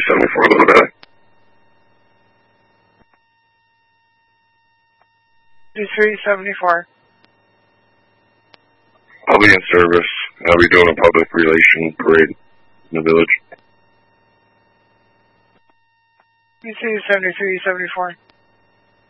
7374, Little Valley. 2374. I'll be in service. I'll be doing a public relation parade in the village. 7374.